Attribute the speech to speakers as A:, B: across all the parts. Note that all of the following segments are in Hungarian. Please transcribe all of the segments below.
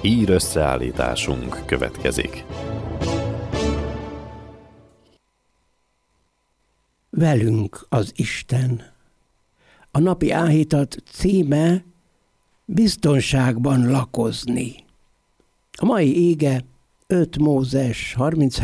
A: Hír összeállításunk következik.
B: Velünk az Isten. A napi áhítat címe Biztonságban lakozni. A mai ége 5 Mózes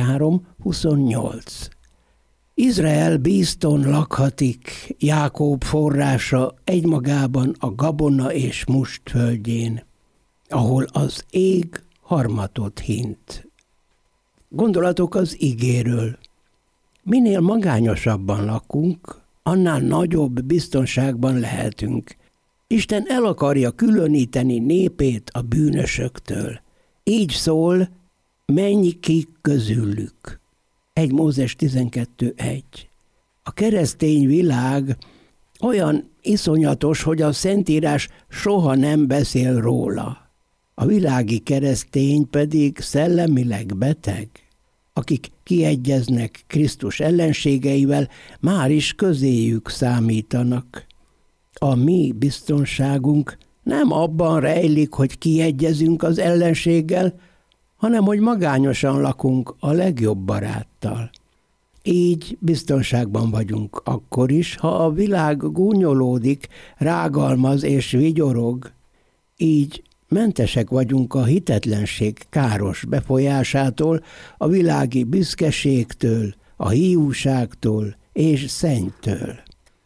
B: 33:28. Izrael bízton lakhatik, Jákob forrása egymagában a gabona és must földjén, ahol az ég harmatot hint. Gondolatok az igéről. Minél magányosabban lakunk, annál nagyobb biztonságban lehetünk. Isten el akarja különíteni népét a bűnösöktől. Így szól, menj ki közülük. 1 Mózes 12:1. A keresztény világ olyan iszonyatos, hogy a Szentírás soha nem beszél róla. A világi keresztény pedig szellemileg beteg. Akik kiegyeznek Krisztus ellenségeivel, már is közéjük számítanak. A mi biztonságunk nem abban rejlik, hogy kiegyezünk az ellenséggel, hanem hogy magányosan lakunk a legjobb baráttal. Így biztonságban vagyunk akkor is, ha a világ gúnyolódik, rágalmaz és vigyorog. Így mentesek vagyunk a hitetlenség káros befolyásától, a világi büszkeségtől, a hiúságtól és szennytől.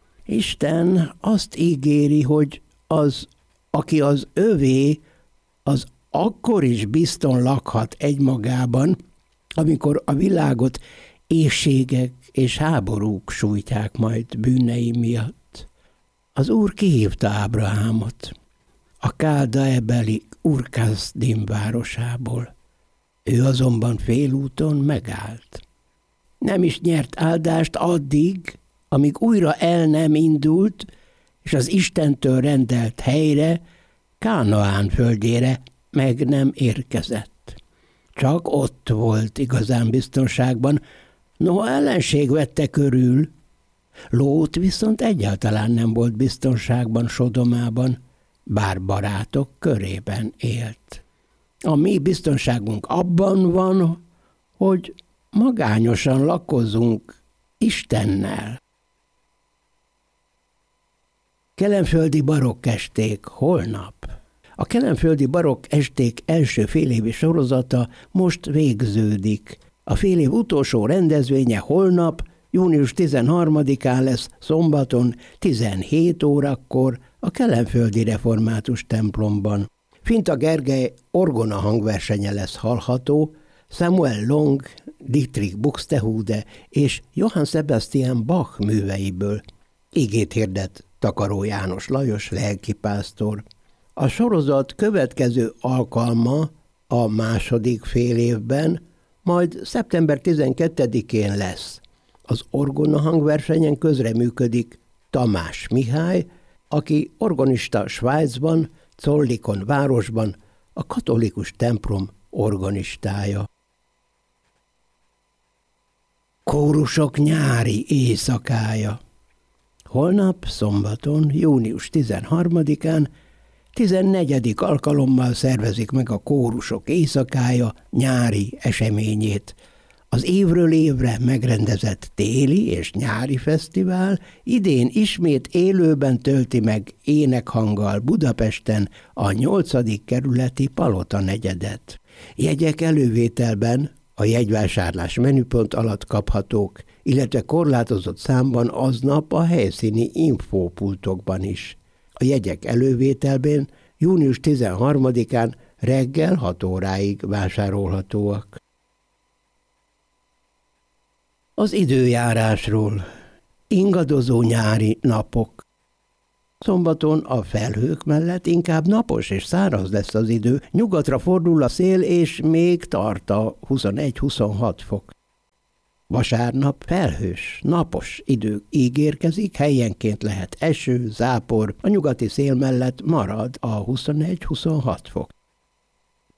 B: Isten azt ígéri, hogy az, aki az övé, az akkor is bizton lakhat egymagában, amikor a világot éhségek és háborúk sújtják majd bűnei miatt. Az Úr kihívta Ábrahámot a Káldaebeli Ur-Kaszdim városából. Ő azonban félúton megállt. Nem is nyert áldást addig, amíg újra el nem indult, és az Istentől rendelt helyre, Kánaán földjére meg nem érkezett. Csak ott volt igazán biztonságban, noha ellenség vette körül. Lót viszont egyáltalán nem volt biztonságban Sodomában, bár barátok körében élt. A mi biztonságunk abban van, hogy magányosan lakozunk Istennel. Kelenföldi barokkesték holnap. A kelenföldi barokkesték első félévi sorozata most végződik. A félév utolsó rendezvénye holnap, június 13-án lesz szombaton 17 órakor a Kelenföldi Református templomban. Finta Gergely orgona hangversenye lesz hallható, Samuel Long, Dietrich Buxtehude és Johann Sebastian Bach műveiből. Igét hirdet Takaró János Lajos lelkipásztor. A sorozat következő alkalma a második félévben, majd szeptember 12-én lesz. Az orgona hangversenyen közreműködik Tamás Mihály, aki organista Svájcban, Zollikon városban, a katolikus templom organistája. Kórusok nyári éjszakája. Holnap, szombaton, június 13-án 14. alkalommal szervezik meg a Kórusok éjszakája nyári eseményét. Az évről évre megrendezett téli és nyári fesztivál idén ismét élőben tölti meg énekhanggal Budapesten a 8. kerületi Palota negyedet. Jegyek elővételben a jegyvásárlás menüpont alatt kaphatók, illetve korlátozott számban aznap a helyszíni infópultokban is. A jegyek elővételben június 13-án reggel 6 óráig vásárolhatóak. Az időjárásról. Ingadozó nyári napok. Szombaton a felhők mellett inkább napos és száraz lesz az idő, nyugatra fordul a szél és még tart a 21-26 fok. Vasárnap felhős, napos idő ígérkezik, helyenként lehet eső, zápor, a nyugati szél mellett marad a 21-26 fok.